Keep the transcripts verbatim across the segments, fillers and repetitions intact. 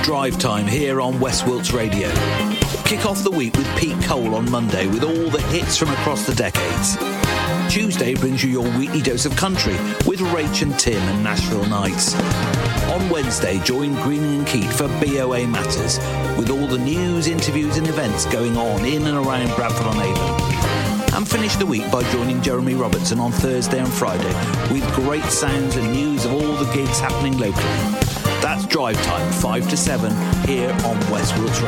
Drive Time here on West Wilts Radio. Kick off the week with Pete Cole on Monday with all the hits from across the decades. Tuesday brings you your weekly dose of country with Rach and Tim and Nashville Nights. On Wednesday, join Greening and Keith for B O A Matters with all the news, interviews and events going on in and around Bradford-on-Avon. And finish the week by joining Jeremy Robertson on Thursday and Friday with great sounds and news of all the gigs happening locally. That's Drive Time, five to seven, here on West Wilts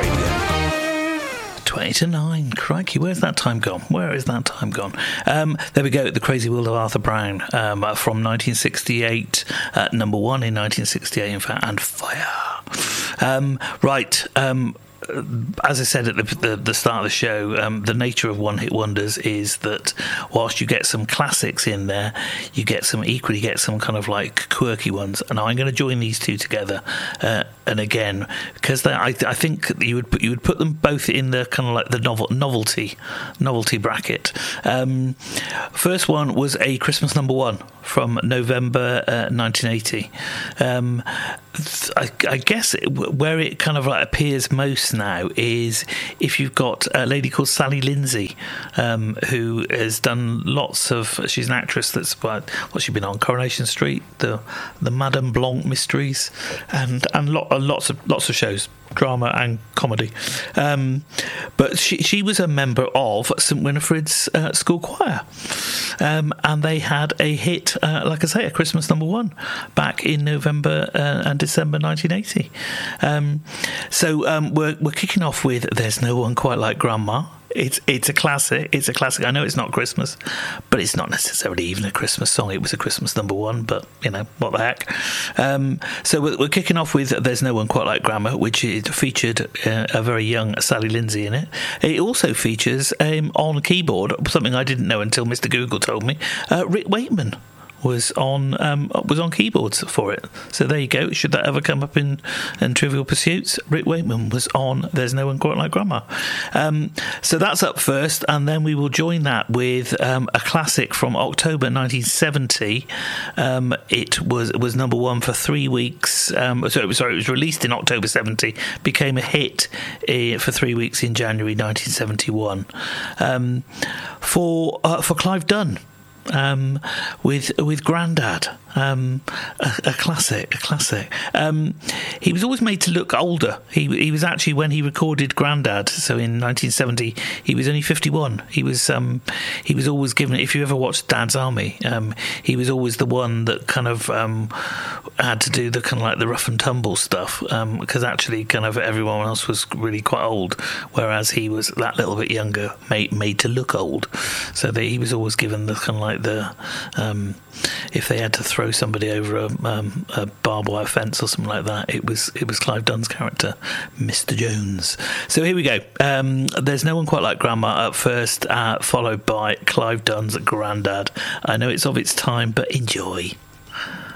Radio. twenty to nine. Crikey, where's that time gone? Where is that time gone? Um, there we go, The Crazy World of Arthur Brown, um, from nineteen sixty-eight, uh, number one in nineteen sixty-eight, in fact, and Fire. Um, right, um, as I said at the, the, the start of the show, um, the nature of one-hit wonders is that whilst you get some classics in there, you get some equally get some kind of like quirky ones. And I'm going to join these two together. Uh, and again, because I, I think you would put, you would put them both in the kind of like the novel, novelty novelty bracket. Um, first one was a Christmas number one from November uh, nineteen eighty. Um, I, I guess it, where it kind of like appears most now is if you've got a lady called Sally Lindsay, um, who has done lots of. She's an actress that's what's she been on? Coronation Street, the the Madame Blanc mysteries, and and lot, lots of lots of shows, drama and comedy. Um, but she she was a member of St Winifred's uh, School Choir, um, and they had a hit, uh, like I say, a Christmas number one back in November uh, and December nineteen eighty. Um, so um, we're we're kicking off with "There's No One Quite Like Grandma." It's it's a classic. It's a classic. I know it's not Christmas, but it's not necessarily even a Christmas song. It was a Christmas number one, but you know what the heck. Um, so we're, we're kicking off with "There's No One Quite Like Grandma," which it featured uh, a very young Sally Lindsay in it. It also features um, on keyboard something I didn't know until Mister Google told me. Uh, Rick Wakeman was on um, was on keyboards for it. So there you go. Should that ever come up in, in Trivial Pursuits, Rick Wakeman was on "There's No One Quite Like Grandma." Um, so that's up first, and then we will join that with um, a classic from October nineteen seventy. Um, it was was number one for three weeks. Um, sorry, sorry, it was released in October seventy, became a hit uh, for three weeks in January nineteen seventy-one. Um, for uh, for Clive Dunn. Um, with with Grandad, um, a, a classic, a classic. Um, he was always made to look older. He he was actually, when he recorded Grandad, so in nineteen seventy, he was only fifty-one. He was um, he was always given. If you ever watched Dad's Army, um, he was always the one that kind of um, had to do the kind of like the rough and tumble stuff, um, because actually, kind of everyone else was really quite old, whereas he was that little bit younger, made made to look old. So that he was always given the kind of like the um, if they had to throw somebody over a, um, a barbed wire fence or something like that, it was it was Clive Dunn's character, Mister Jones. So here we go. Um, There's No One Quite Like Grandma up first, uh, followed by Clive Dunn's Grandad. I know it's of its time, but enjoy.